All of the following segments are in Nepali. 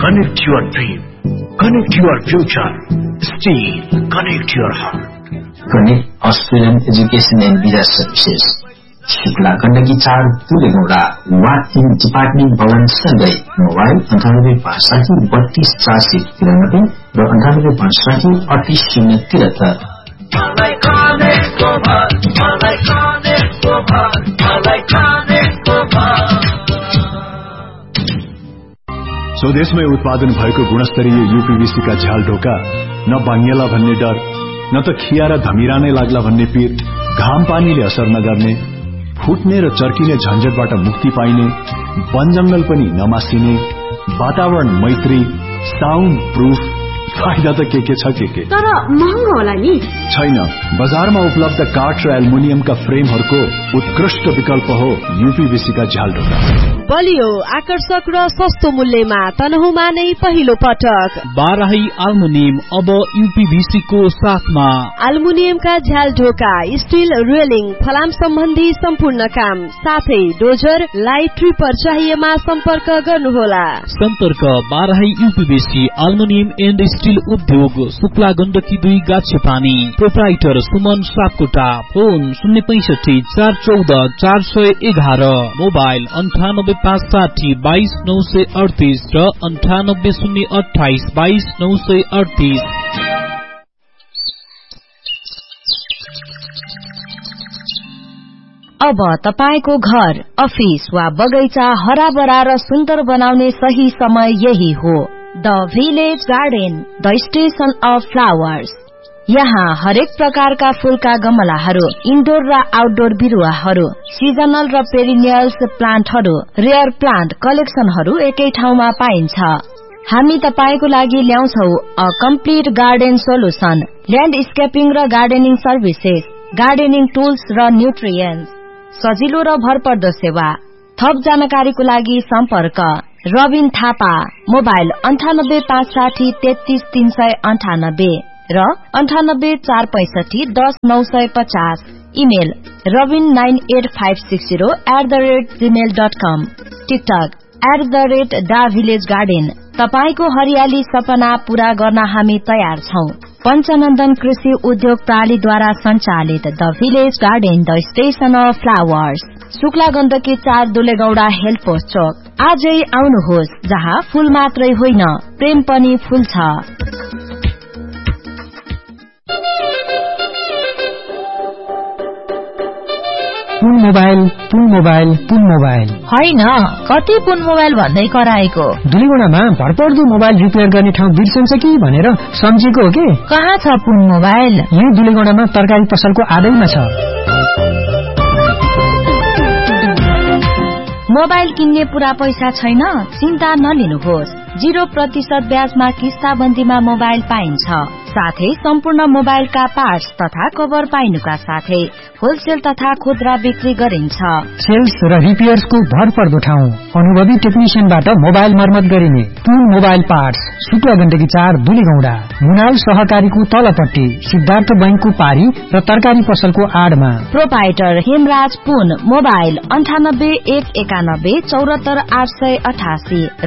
Connect your dream. Connect your future. Steel. Connect your heart. Connect Australian Education and Visa Services. Shukla Gandaki 4 दुलेगौडा what in department भवन सँगै मोबाइल 9865323493 र 986533 स्वदेशमै उत्पादन भएको गुणस्तरीय यूपीवीसी का झ्याल ढोका न बाङ्गेला भन्ने डर न त खिया र धमिरा नै लाग्ला भन्ने पीर घाम पानीले असर नगर्ने फुट्ने र चर्किने झन्झटबाट मुक्ति पाइने वन जंगल पनि नमासिने वातावरण मैत्री साउन्ड प्रूफ फाइदा त के छ के तर महँगो होला नि छैन बजारमा उपलब्ध काठ र एल्युमिनियमका फ्रेमहरूको उत्कृष्ट विकल्प हो यूपीवीसी का झ्याल ढोका बलियो आकर्षक र सस्तो मूल्यमा तनहुमा नै पहिलो पटक बाराही एल्युमिनियम अब यूपीवीसी को साथमा एल्युमिनियमका झ्याल ढोका स्टील रेलिङ फलाम सम्बन्धी सम्पूर्ण काम साथै डोजर लाइट ट्रिपर चाहिएमा सम्पर्क गर्नुहोला सम्पर्क Barahi UPVC aluminium and steel उद्योग Shukla Gandaki 2 गाछेपानी proprietor Suman Sapkota phone 065741411 mobile 9856022938 र 9802822938 अब तपाईको घर अफिस वा बगैँचा हराभरा र सुन्दर बनाउने सही समय यही हो the village garden the station of flowers यहाँ हरेक प्रकारका फूलका गमलाहरू इन्डोर र आउटडोर बिरुवाहरू सिजनल र पेरिनियल्स प्लान्टहरू रेयर प्लान्ट कलेक्सनहरू एकै ठाउँमा पाइन्छ हामी तपाईको लागि ल्याउँछौ अ कम्प्लिट गार्डन सोलुसन ल्यान्डस्केपिङ र गार्डनिङ सर्भिसेस गार्डनिङ टुल्स र न्युट्रिएन्ट्स सजिलो र भरपर्दो सेवा थप जानकारीको लागि सम्पर्क रबिन थापा मोबाइल 9856033398 र 9846510950 इमेल robin98560@gmail.com टिकटक @davillagegarden तपाईको हरियाली सपना पूरा गर्न हामी तयार छौं पञ्चनन्दन कृषि उद्योग प्रणालीद्वारा सञ्चालित the village garden the station of flowers Shukla Gandaki 4 दुलेगौडा health post चोक आजै आउनुहोस् जहाँ फूल मात्रै होइन प्रेम पनि फुल्छ पुन मोबाइल होइन कति पुन मोबाइल भन्दै कराएको दुलीगुणामा भरपर्दो मोबाइल रिपेयर गर्ने ठाउँ बिर्सन्छ कि भनेर सम्झेको हो के कहाँ छ पुन मोबाइल यही दुलीगुणामा तरकारी पसलको आदैमा छ मोबाइल किन्ने पूरा पैसा छैन चिन्ता नलिनुहोस् 0% ब्याजमा किस्ताबन्दीमा मोबाइल पाइन्छ साथै सम्पूर्ण मोबाइलका पार्ट्स तथा कभर पाइनुका साथै होलसेल तथा खुद्रा बिक्री गरिन्छ सेल्स र रिपेयर्सको भरपर्दो ठाउँ अनुभवी टेक्निशियनबाट मोबाइल मर्मत गरिने पुन मोबाइल पार्ट्स शुक्ला गण्डकी 4 दुलीगौडा मुनाल सहकारीको तलपट्टि सिद्धार्थ बैंकको पारी र तरकारी पसलको आडमा प्रोपाइटर हेमराज पुन मोबाइल 9819744888 र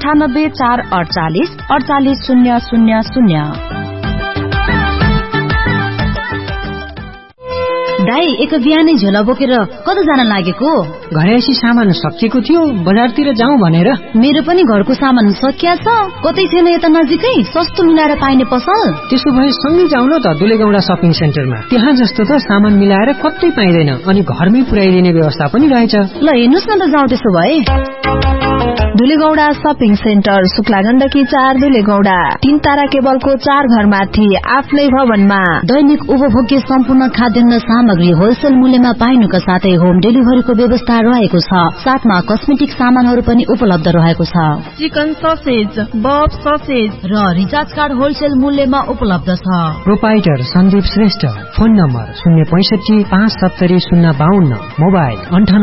9844848000 दाई एक बिहानै झोला बोकेर कता जान लागेको घरेसी सामान सकिएको थियो बजारतिर जाउँ भनेर मेरो पनि घरको सामान सकिया छ कतै छैन यता नजिकै सस्तो मिलाएर पाइने पसल त्यसो भए सँगै जाउँ न त दुलेगौडा शपिङ सेन्टरमा त्यहाँ जस्तो त सामान मिलाएर कतै पाइदैन अनि घरमै पुर्याइदिने व्यवस्था पनि रहेछ ल हेर्नुस् न त जाउँ त्यसो भए दुलेगौडा शपिङ सेन्टर शुक्ला गण्डकी 4 दुलेगौडा 3 तारा केबलको 4 घरमाथि आफ्नै भवनमा दैनिक उपभोग्य सम्पूर्ण खाद्यान्न सामग्री होलसेल मूल्यमा पाइनुका साथै होम डेलिभरीको व्यवस्था रहेको छ साथमा कस्मेटिक सामानहरू पनि उपलब्ध रहेको छ चिकन ससेज बफ ससेज र रिचार्ज कार्ड होलसेल मूल्यमा उपलब्ध छ proprietor Sandeep Shrestha phone number 065757052 mobile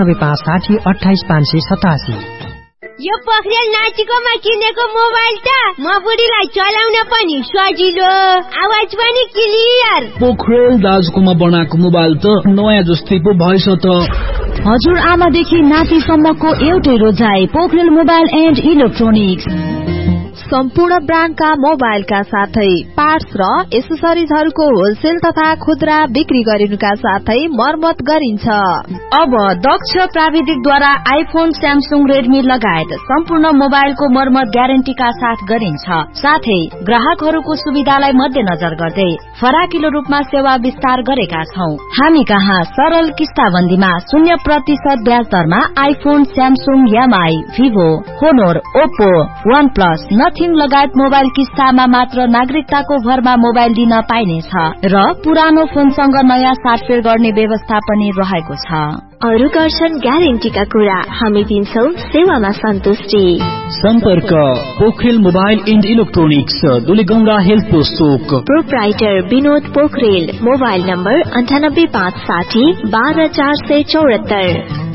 9856088587 यो पोखरेल नाचिकोमा किनेको मोबाइल त म बुढीलाई चलाउन पनि सजिलो आवाज पनि क्लियर पोखरेल दाजुकोमा बनाएको मोबाइल त नयाँ जस्तै पो भएछ त हजुर आमादेखि नातिसम्मको एउटै रोजाइ पोखरेल मोबाइल एन्ड इलेक्ट्रोनिक्स सम्पूर्ण ब्रान्डका मोबाइलका साथै पार्ट्स र एसेसरिजहरूको होलसेल तथा खुद्रा बिक्री गरिनुका साथै मर्मत गरिन्छ। अब दक्ष प्राविधिकद्वारा आइफोन, स्यामसुङ, रेडमी लगायत सम्पूर्ण मोबाइलको मर्मत ग्यारेन्टीका साथ गरिन्छ। साथै ग्राहकहरूको सुविधालाई मध्यनजर गर्दै फराकिलो रूपमा सेवा विस्तार गरेका छौं। हामी कहाँ सरल किस्ताबन्दीमा 0% ब्याज दरमा iPhone, Samsung, MI, Vivo, होनोर, Oppo, वन प्लस, नथिङ लगायत मोबाइल किस्तामा मात्र नागरिकताको भरमा मोबाइल दिन पाइनेछ र पुरानो फोनसँग नयाँ साटफेर गर्ने व्यवस्था पनि रहेको छ। अरु गर्छन् ग्यारेन्टीका कुरा, हामी दिन्छौ सेवामा सन्तुष्टि। सम्पर्क Pokharel mobile and electronics, Dulegaunda health post Chowk. Proprietor Vinod Pokharel, mobile number 9856 12474।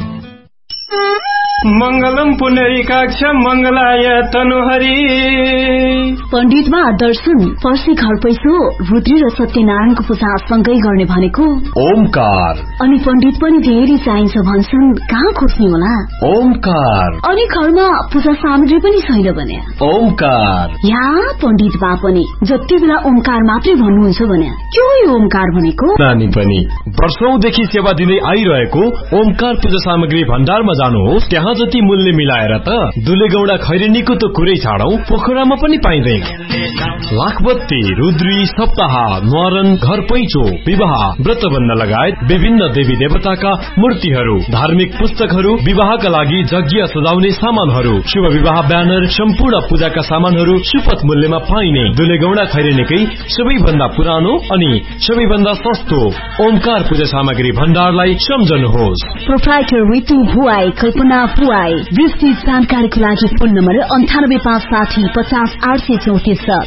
मंगलम पुनरीकाक्ष मंगलाय तनुहरी। पण्डितमा दर्शन, पर्सी घर पैसो, रुद्री र सत्यनारायणको पूजा सँगै गर्ने भनेको ओमकार। अनि पण्डित पनि धेरै चाहिन्छ भन्छन्, कहाँ खोज्ने होला? ओमकार। अनि घरमा पूजा सामग्री पनि छैन भने ओमकार। यहाँ पण्डित बा पनि जति बेला ओमकार मात्रै भन्नुहुन्छ भने के हो यो ओमकार भनेको? नानी पनि वर्षौंदेखि सेवा दिँदै आइरहेको ओमकार पूजा सामग्री भण्डारमा जानुहोस्, त्यहाँ जति मूल्य मिलाएर त दुलेगौंडा खैरेनीको त कुरै छाडौं, पोखरामा पनि पाइँदैन। लाखबत्ती, रुद्री, सप्ताह, न्वारन, घर पैँचो, विवाह, व्रतबन्ध लगायत विभिन्न देवी देवताका मूर्तिहरू, धार्मिक पुस्तकहरू, विवाहका लागि यज्ञ सजाउने सामानहरू, शुभ विवाह ब्यानर, सम्पूर्ण पूजाका सामानहरू सुपथ मूल्यमा पाइने दुलेगौंडा खैरेनीकै सबैभन्दा पुरानो अनि सबैभन्दा सस्तो ओमकार पूजा सामग्री भण्डारलाई सम्झनुहोस्। प्रोप्राइटर रितु भुवाई, कल्पना भुवाई। विस्तृत जानकारीको लागि फोन नम्बर 98560 50 834।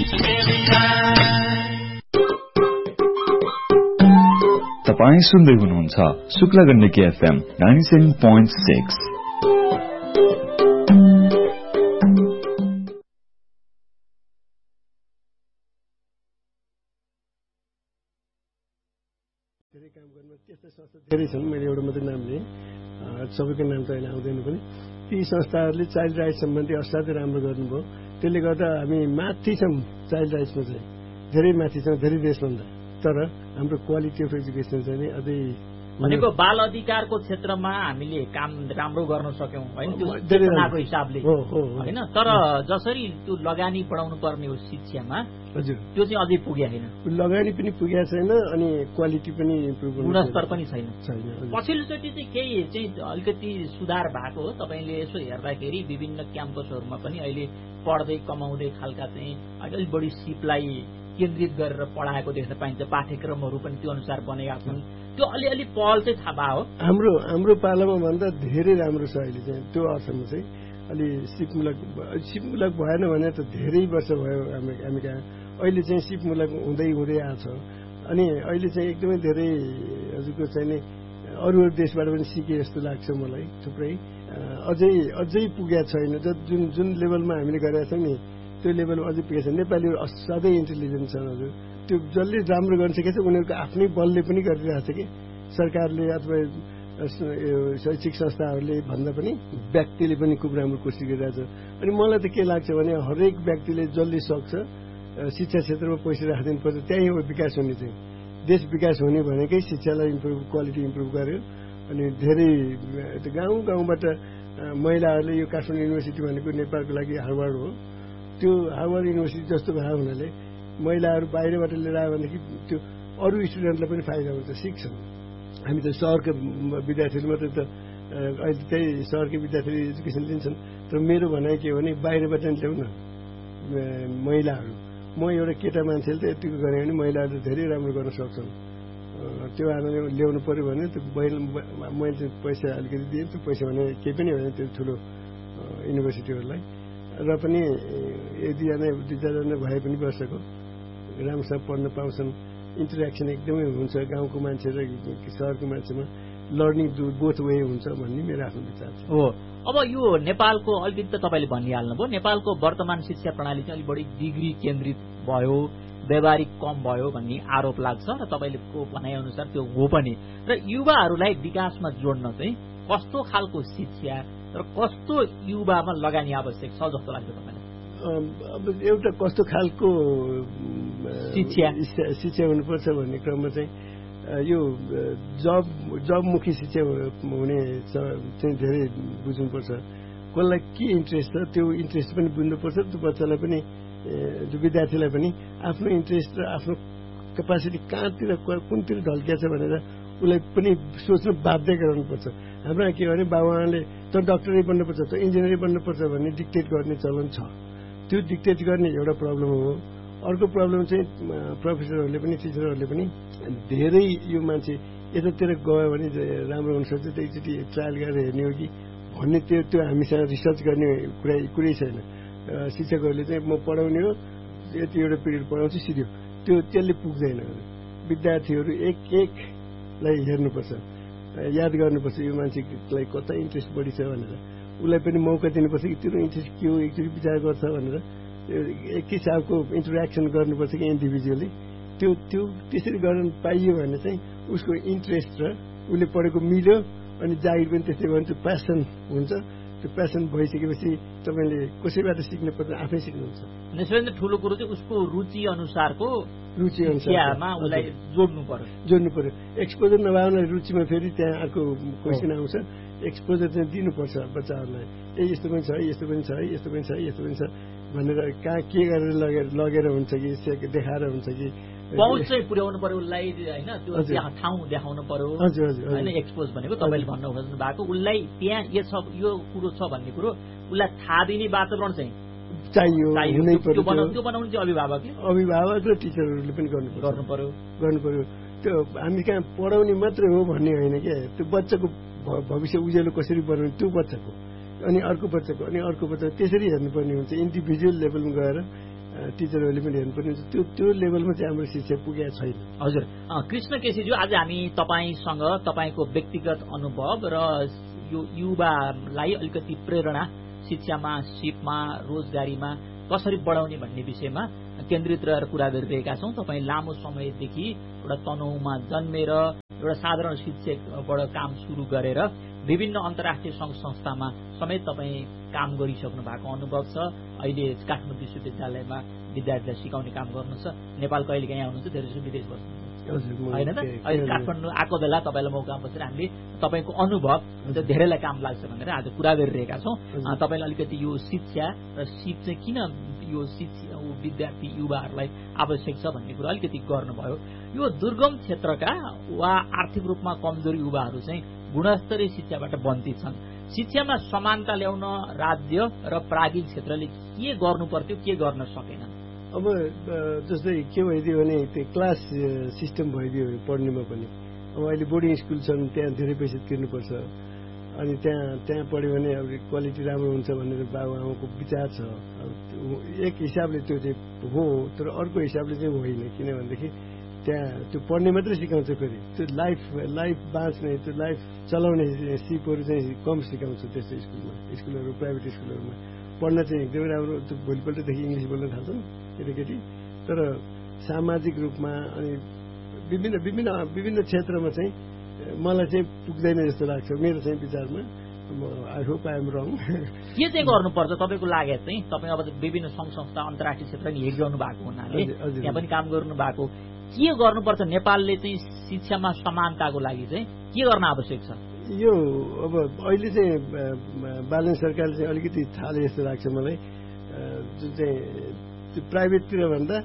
तपाई सुन्दै हुनुहुन्छ शुक्ला गण्डकी एफएम 97.6। धेरै छन्, मैले एउटा मात्रै नाम लिएँ, सबैको नाम त अहिले आउँदैन पनि। ती संस्थाहरूले चाइल्ड राइट्स सम्बन्धी असाध्यै राम्रो गर्नुभयो। त्यसले गर्दा हामी माथि छौँ चाइल्ड राइट्समा चाहिँ, धेरै माथि छौँ, धेरै देशभन्दा। तर हाम्रो क्वालिटी अफ एजुकेसन चाहिँ नि अझै भनेको बाल अधिकारको क्षेत्रमा हामीले काम राम्रो गर्न सक्यौं हैन, त्यो चेतनाको हिसाबले हैन। तर जसरी त्यो लगानी बढाउनु पर्ने हो शिक्षामा, हजुर, त्यो चाहिँ अझै पुगेको छैन। लगानी पनि पुगेको छैन अनि क्वालिटी पनि इम्प्रुभ, गुणस्तर पनि छैन। पछिल्लोचोटि चाहिँ केही चाहिँ अलिकति सुधार भएको हो। तपाईले यसो हेर्दाखेरि विभिन्न क्याम्पसहरूमा पनि अहिले पढ्दै कमाउँदै खालका चाहिँ अलिक बढी सिपलाई केन्द्रित गरेर पढाएको देख्न पाइन्छ। पाठ्यक्रमहरू पनि त्यो अनुसार बनेका छन्। त्यो अलिअलि पहल चाहिँ थाहा भयो। हाम्रो पालामा भन्दा धेरै राम्रो छ अहिले चाहिँ, त्यो अर्थमा चाहिँ अलि सिपमूलक भएन भने त धेरै वर्ष भयो हामी कहाँ। अहिले चाहिँ सिपमूलक हुँदै आएको छ। अनि अहिले चाहिँ एकदमै धेरै हजुरको चाहिँ नि अरू देशबाट पनि सिके जस्तो लाग्छ मलाई। थुप्रै अझै पुगेको छैन। जुन लेभलमा हामीले गरेका छौँ नि, त्यो लेभलमा अझै पुगेको छैन। नेपालीहरू असाध्यै इन्टेलिजेन्ट छन् हजुर। त्यो जसले राम्रो गर्न सकेको छ उनीहरूको आफ्नै बलले पनि गरिरहेको छ कि सरकारले अथवा शैक्षिक संस्थाहरूले भन्दा पनि व्यक्तिले पनि खुब राम्रो कोसिस गरिरहेको छ। अनि मलाई त के लाग्छ भने हरेक व्यक्तिले जसले सक्छ शिक्षा क्षेत्रमा पैसा राखिदिनुपर्छ, त्यही हो विकास हुने चाहिँ। देश विकास हुने भनेकै शिक्षालाई इम्प्रुभ, क्वालिटी इम्प्रुभ गर्यो। अनि धेरै गाउँबाट महिलाहरूले यो काठमाडौँ युनिभर्सिटी भनेको नेपालको लागि हार्वर्ड हो। त्यो हार्वर्ड युनिभर्सिटी जस्तो भएको हुनाले महिलाहरू बाहिरबाट लिएर आयो भनेदेखि त्यो अरू स्टुडेन्टलाई पनि फाइदा हुन्छ, सिक्छन्। हामी त सहरका विद्यार्थीहरू मात्रै त अहिले त्यही सहरकै विद्यार्थीले एजुकेसन लिन्छन्। तर मेरो भनाइ के हो भने बाहिरबाट ल्याउ न महिलाहरू। म एउटा केटा मान्छेले त यतिको गरेँ भने महिलाहरू धेरै राम्रो गर्न सक्छन्। त्यो आधारले ल्याउनु पर्यो भने त्यो मैले चाहिँ पैसा अलिकति दिएँ। त्यो पैसा भने केही पनि होइन त्यो ठुलो युनिभर्सिटीहरूलाई। र पनि दुई चारजना भए पनि वर्षको राम्रोसँग पढ्न पाउँछन्। इन्टरेक्सन एकदमै हुन्छ गाउँको मान्छे र सहरको मान्छेमा। लर्निङ बोथ वे हुन्छ भन्ने मेरो आफ्नो विचार छ। हो, अब यो नेपालको अलिकति त तपाईँले भनिहाल्नुभयो, नेपालको वर्तमान शिक्षा प्रणाली चाहिँ अलिक बढी डिग्री केन्द्रित भयो, व्यावहारिक कम भयो भन्ने आरोप लाग्छ र तपाईँको भनाइअनुसार त्यो हो पनि। र युवाहरूलाई विकासमा जोड्न चाहिँ कस्तो खालको शिक्षा र कस्तो युवामा लगानी आवश्यक छ जस्तो लाग्छ तपाईँलाई? अब एउटा कस्तो खालको शिक्षा हुनुपर्छ भन्ने क्रममा चाहिँ यो जबमुखी शिक्षा हुने चाहिँ धेरै बुझ्नुपर्छ। कसलाई के इन्ट्रेस्ट छ त्यो इन्ट्रेस्ट पनि बुझ्नुपर्छ। त्यो बच्चालाई पनि जो विद्यार्थीलाई पनि आफ्नो इन्ट्रेस्ट र आफ्नो क्यापासिटी कहाँतिर कुनतिर ढल्किया छ भनेर उसलाई पनि सोच्नु बाध्य गराउनुपर्छ। हाम्रा के भने बाबुआमाले त डक्टरै बन्नुपर्छ त इन्जिनियरै बन्नुपर्छ भन्ने डिक्टेट गर्ने चलन छ। त्यो डिक्टेट गर्ने एउटा प्रब्लम हो। अर्को प्रब्लम चाहिँ प्रोफेसरहरूले पनि टिचरहरूले पनि धेरै यो मान्छे यतातिर गयो भने राम्रो हुनसक्छ त एकचोटि ट्रायल गरेर हेर्ने हो कि भन्ने त्यो हामीसँग रिसर्च गर्ने कुरै छैन। शिक्षकहरूले चाहिँ म पढाउने हो यति एउटा पिरियड पढाउँछु सिधो त्यसले पुग्दैन। विद्यार्थीहरू एक एकलाई हेर्नुपर्छ, याद गर्नुपर्छ यो मान्छेलाई कता इन्ट्रेस्ट बढी छ भनेर उसलाई पनि मौका दिनुपर्छ कि तिम्रो इन्ट्रेस्ट के हो एकचोटि विचार गर्छ भनेर एक हिसाबको इन्टरेक्सन गर्नुपर्छ कि इन्डिभिजुअली। त्यो त्यसरी गर्न पाइयो भने चाहिँ उसको इन्ट्रेस्ट र उसले पढेको मिल्यो अनि जागिर पनि त्यस्तै भयो भने त्यो प्यासन हुन्छ। त्यो प्यासन भइसकेपछि तपाईँले कसैबाट सिक्नु पर्छ आफै सिक्नुहुन्छ। सबैभन्दा ठुलो कुरो चाहिँ उसको रुचि अनुसारमा उसलाई जोड्नु पर्यो। एक्सपोजर नभए रुचिमा फेरि त्यहाँ अर्को क्वेसन आउँछ। एक्सपोजर चाहिँ दिनुपर्छ बच्चाहरूलाई। यस्तो पनि छ यस्तो पनि छ यस्तो पनि छ यस्तो पनि छ भनेर कहाँ के गरेर लगेर हुन्छ कि देखाएर हुन्छ कि पहुँच चाहिँ पुर्याउनु पर्यो उसलाई होइन। त्यो ठाउँ देखाउनु पर्यो होइन। एक्सपोज भनेको तपाईँले भन्न खोज्नु भएको उसलाई त्यहाँ यो कुरो छ भन्ने कुरो उसलाई थाहा दिने वातावरण चाहिँ चाहियो हुनै पर्यो। त्यो बनाउनु चाहिँ अभिभावक र टिचरहरूले पनि गर्नु पर्यो। त्यो हामी कहाँ पढाउने मात्रै हो भन्ने होइन क्या। त्यो बच्चाको भविष्य उज्यालो कसरी बनाउने त्यो बच्चाको अनि अर्को बच्चाको अनि अर्को बच्चा त्यसरी हेर्नुपर्ने हुन्छ। इन्डिभिजुअल लेभलमा गएर टिचरहरूले पनि हेर्नुपर्ने हुन्छ। त्यो लेभलमा चाहिँ हाम्रो शिक्षा पुगेको छैन। हजुर कृष्ण केसीज्यू आज हामी तपाईँसँग तपाईँको व्यक्तिगत अनुभव र यो युवालाई अलिकति प्रेरणा शिक्षामा सिपमा रोजगारीमा कसरी बढाउने भन्ने विषयमा केन्द्रित रहेर कुरा गरिरहेका छौँ। तपाईँ लामो समयदेखि एउटा तनहुमा जन्मेर एउटा साधारण शिक्षकबाट काम सुरु गरेर विभिन्न अन्तर्राष्ट्रिय सङ्घ संस्थामा समेत तपाईँ काम गरिसक्नु भएको अनुभव छ। अहिले काठमाडौँ विश्वविद्यालयमा विद्यार्थीलाई सिकाउने काम गर्नुहुन्छ। नेपाल कहिले काहीँ आउनुहुन्छ धेरै जसो विदेश बस्नुहुन्छ होइन त। अहिले काठमाडौँ आएको बेला तपाईँलाई मौकामा बसेर हामीले तपाईँको अनुभव धेरैलाई काम लाग्छ भनेर आज कुरा गरिरहेका छौँ। तपाईँले अलिकति यो शिक्षा र सिप चाहिँ किन यो शिक्षा विद्यार्थी युवाहरूलाई आवश्यक छ भन्ने कुरा अलिकति गर्नुभयो। यो दुर्गम क्षेत्रका वा आर्थिक रूपमा कमजोर युवाहरू चाहिँ गुणस्तरीय शिक्षाबाट वञ्चित छन्। शिक्षामा समानता ल्याउन राज्य र प्राज्ञिक क्षेत्रले के गर्नु पर्थ्यो के गर्न सकेन? अब जस्तै के भइदियो भने त्यो क्लास सिस्टम भइदियो पढ्नेमा पनि। अब अहिले बोर्डिङ स्कुल छन् त्यहाँ धेरै पैसा तिर्नुपर्छ अनि त्यहाँ पढ्यो भने अब क्वालिटी राम्रो हुन्छ भनेर बाबुआमाको विचार छ। एक हिसाबले त्यो चाहिँ हो तर अर्को हिसाबले चाहिँ होइन। किनभनेदेखि त्यहाँ त्यो पढ्ने मात्रै सिकाउँछ। फेरि त्यो लाइफ बाँच्ने त्यो लाइफ चलाउने सिपहरू चाहिँ कम सिकाउँछ त्यस्तो स्कुलहरू प्राइभेट स्कुलहरूमा। पढ्न चाहिँ एकदमै राम्रो त्यो भोलिपल्टदेखि इङ्ग्लिस बोल्न थाल्छन् केटाकेटी। तर सामाजिक रूपमा अनि विभिन्न क्षेत्रमा चाहिँ मलाई चाहिँ पुग्दैन जस्तो लाग्छ मेरो चाहिँ विचारमा। आई होप आई एम रङ। के चाहिँ गर्नुपर्छ तपाईँको लागि चाहिँ? तपाईँ अब विभिन्न सङ्घ संस्था अन्तर्राष्ट्रिय क्षेत्रमा हेरिरहनु भएको हुनाले त्यहाँ पनि काम गर्नु भएको के गर्नुपर्छ? नेपालले चाहिँ शिक्षामा समानताको लागि चाहिँ के गर्न आवश्यक छ? यो अब अहिले चाहिँ बालन सरकारले चाहिँ अलिकति थाले जस्तो लाग्छ मलाई। जुन चाहिँ त्यो प्राइभेटतिर भन्दा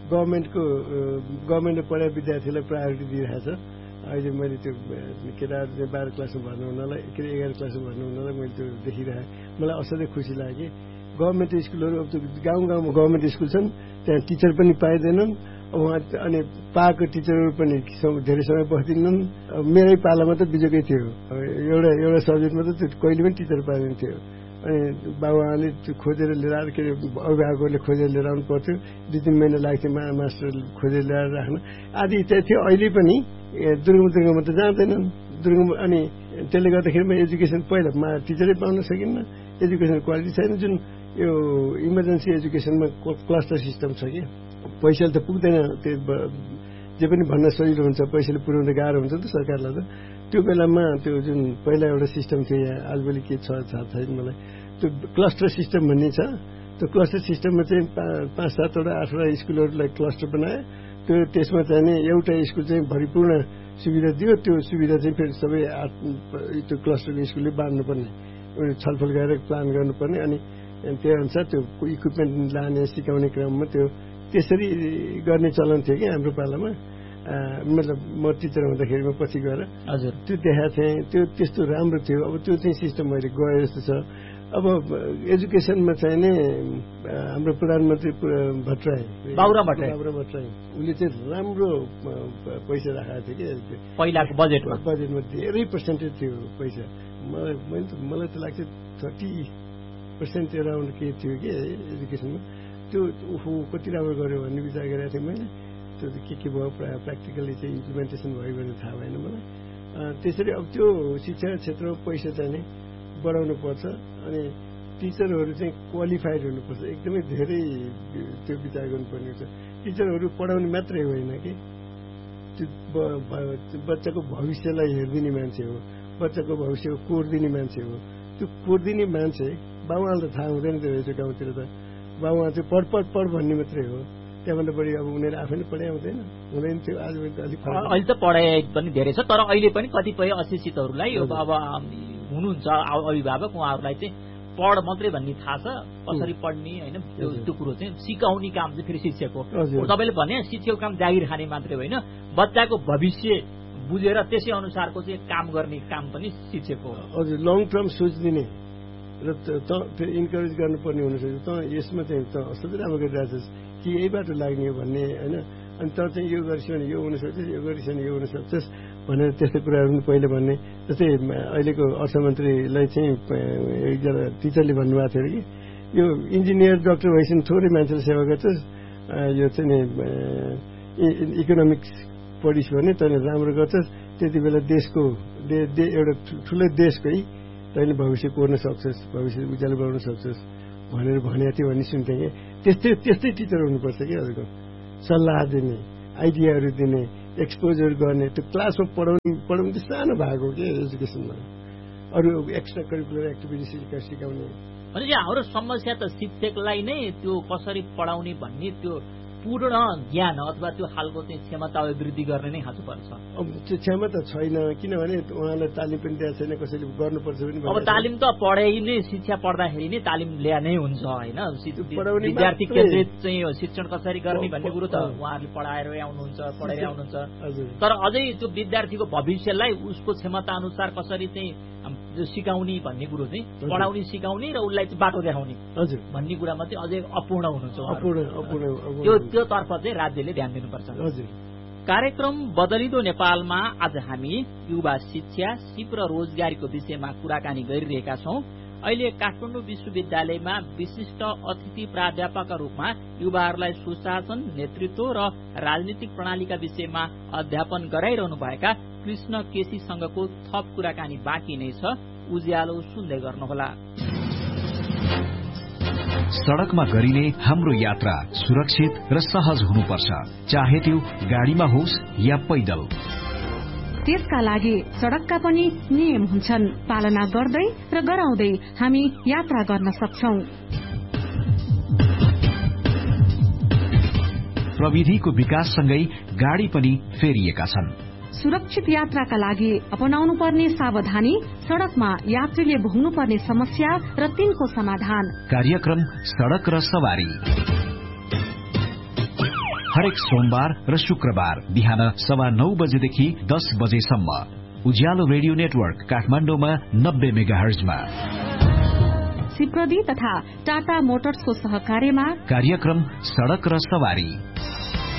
गभर्मेन्टले पढाएको विद्यार्थीलाई प्रायोरिटी दिइरहेछ। अहिले मैले त्यो केटाहरू चाहिँ 12 क्लासमा भर्नु हुनलाई 11 क्लासमा भर्नु हुनलाई मैले त्यो देखिरहेँ। मलाई असाध्यै खुसी लाग्यो। गभर्मेन्ट स्कुलहरू अब त्यो गाउँमा गभर्मेन्ट स्कुल छन् त्यहाँ टिचर पनि पाइँदैनन्। उहाँ अनि पाएको टिचरहरू पनि धेरै समय बस्दिनन्। मेरै पालामा त बिजोकै थियो। एउटा सब्जेक्टमा त त्यो कहिले पनि टिचर पाइँदैन थियो। अनि बाबुआमाले त्यो खोजेर लिएर के अरे अभिभावकहरूले खोजेर लिएर आउनु पर्थ्यो। 2-3 महिना लाग्थ्यो मास्टर खोजेर ल्याएर राख्न। आदि इच्छा थियो। अहिले पनि दुर्गममा त जाँदैनन् दुर्गम। अनि त्यसले गर्दाखेरिमा एजुकेसन पहिला टिचरै पाउन सकिन्न। एजुकेसन क्वालिटी छैन। जुन यो इमर्जेन्सी एजुकेसनमा क्लस्टर सिस्टम छ कि पैसाले त पुग्दैन। त्यो जे पनि भन्न सजिलो हुन्छ पैसाले पुर्याउन गाह्रो हुन्छ नि त सरकारलाई त। त्यो बेलामा त्यो जुन पहिला एउटा सिस्टम थियो यहाँ आजभोलि के छ थाहा छैन मलाई। त्यो क्लस्टर सिस्टम भन्ने छ। त्यो क्लस्टर सिस्टममा चाहिँ 5-7वटा 8वटा स्कुलहरूलाई क्लस्टर बनायो त्यसमा चाहिँ नि एउटा स्कुल चाहिँ भरिपूर्ण सुविधा दियो त्यो सुविधा चाहिँ फेरि सबै त्यो क्लस्टरको स्कुलले बाँड्नुपर्ने छलफल गरेर प्लान गर्नुपर्ने अनि त्यही अनुसार त्यो इक्विपमेन्ट लाने सिकाउने क्रममा त्यो त्यसरी गर्ने चलन थियो कि हाम्रो पालामा मतलब म टिचर हुँदाखेरि म पछि गएर हजुर त्यो देखाएको थिएँ त्यो त्यस्तो राम्रो थियो अब त्यो चाहिँ सिस्टम अहिले गयो जस्तो छ अब एजुकेसनमा चाहिँ नि हाम्रो प्रधानमन्त्री भट्टराई उसले चाहिँ राम्रो पैसा राखेको थियो कि पहिलाको बजेटमा धेरै पर्सेन्टेज थियो पैसा मलाई त लाग्छ 30% अराउन्ड के थियो कि एजुकेसनमा त्यो कति राम्रो गर्यो भन्ने विचार गरेको थिएँ मैले त्यो के भयो प्र्याक्टिकली चाहिँ इम्प्लिमेन्टेसन भयो भने थाहा भएन मलाई त्यसरी अब त्यो शिक्षा क्षेत्रमा पैसा चाहिँ नि बढाउनु पर्छ अनि टिचरहरू चाहिँ क्वालिफाइड हुनुपर्छ एकदमै धेरै त्यो विचार गर्नुपर्ने हुन्छ टिचरहरू पढाउने मात्रै होइन कि त्यो बच्चाको भविष्यलाई हेरिदिने मान्छे हो बच्चाको भविष्यको कोरिदिने मान्छे हो त्यो कोरिदिने मान्छे बाबुआमालाई त थाहा हुँदैन त्यो रहेछ गाउँतिर त बाबुआमा चाहिँ पढ भन्ने मात्रै हो त्यहाँभन्दा बढी अब उनीहरू आफै नै पढाइ हुँदैन थियो आज अलिक अहिले त पढाइ पनि धेरै छ तर अहिले पनि कतिपय अशिक्षितहरूलाई अब हुनुहुन्छ अभिभावक उहाँहरूलाई चाहिँ पढ मात्रै भन्ने थाहा छ कसरी पढ्ने होइन त्यो कुरो चाहिँ सिकाउने काम चाहिँ फेरि शिक्षकको तपाईँले भने शिक्षकको काम जागिर खाने मात्रै होइन बच्चाको भविष्य बुझेर त्यसै अनुसारको चाहिँ काम गर्ने काम पनि शिक्षकको हजुर लङ टर्म सोचिदिने र फेरि इन्करेज गर्नुपर्ने हुनसक्छ त यसमा चाहिँ त असाध्यै राम्रो गरिरहेछस् कि यही बाटो लाग्ने हो भन्ने होइन अनि त चाहिँ यो गरिस् भने यो हुनसक्छ यो गरिस् भने यो हुनसक्छस् भनेर त्यस्तो कुराहरू पनि पहिले भन्ने जस्तै अहिलेको अर्थमन्त्रीलाई चाहिँ एकजना टिचरले भन्नुभएको थियो कि यो इन्जिनियर डाक्टर भएपछि थोरै मान्छेले सेवा गर्छस् यो चाहिँ नि इकोनोमिक्स पढिस् भने तैँले राम्रो गर्छस् त्यति बेला देशको एउटा ठुलै देशकै तैँले भविष्य कोर्न सक्छस् भविष्य उज्यालो बनाउन सक्छस् भनेर भनेको थियो भन्ने सुन्थेँ कि त्यस्तै टिचर हुनुपर्छ कि हजुरको सल्लाह दिने आइडियाहरू दिने एक्सपोजर गर्ने त्यो क्लासमा पढाउनु त सानो भाग हो कि एजुकेसनमा अरू एक्स्ट्रा करिकुलर एक्टिभिटिज सिकाउने भने हाम्रो समस्या त शिक्षकलाई नै त्यो कसरी पढाउने भन्ने त्यो पूर्ण ज्ञान अथवा त्यो खालको चाहिँ क्षमता वृद्धि गर्ने नै खाँचोपर्छ अब त्यो क्षमता छैन किनभने उहाँलाई तालिम पनि दिएको छैन कसैले गर्नुपर्छ पनि अब तालिम त पढाइ नै शिक्षा पढ्दाखेरि नै तालिम ल्या नै हुन्छ होइन विद्यार्थी केन्द्रित चाहिँ शिक्षण कसरी गर्ने भन्ने कुरो त उहाँहरूले पढाएर आउनुहुन्छ तर अझै त्यो विद्यार्थीको भविष्यलाई उसको क्षमता अनुसार कसरी चाहिँ सिकाउने भन्ने कुरो चाहिँ पढाउने सिकाउने र उसलाई बाटो देखाउने भन्ने कुरामा चाहिँ अझै अपूर्ण हुनुहुन्छ त्यो तर्फ चाहिँ राज्यले ध्यान दिनुपर्छ कार्यक्रम बदलिदो नेपालमा आज हामी युवा शिक्षा सिप र रोजगारीको विषयमा कुराकानी गरिरहेका छौं अहिले काठमाडौँ विश्वविद्यालयमा विशिष्ट अतिथि प्राध्यापकका रूपमा युवाहरूलाई सुशासन नेतृत्व र राजनीतिक प्रणालीका विषयमा अध्यापन गराइरहनु भएका कृष्ण केसीसँगको थप कुराकानी बाँकी नै छ उज्यालो सुन्दै गर्नुहोला सड़कमा गरिने हाम्रो यात्रा सुरक्षित र सहज हुनुपर्छ चाहे त्यो गाडीमा होस् या पैदल त्यसका लागि सड़कका पनि नियम हुन्छन् पालना गर्दै र गराउँदै हामी यात्रा गर्न सक्छौं प्रविधिको विकाससँगै गाडी पनि फेरिएका छन् सुरक्षित यात्राका लागि अपनाउनु पर्ने सावधानी सड़कमा यात्रीले भोग्नु पर्ने समस्या र तिनको समाधान कार्यक्रम सड़क र सवारी हरेक सोमबार र शुक्रबार बिहान 9:15 बजेदेखि 10 बजेसम्म उज्यालो रेडियो नेटवर्क काठमाडौँमा 90 मेगाहर्जमा सिप्रदी तथा टाटा मोटर्सको सहकार्यमा कार्यक्रम सड़क र सवारी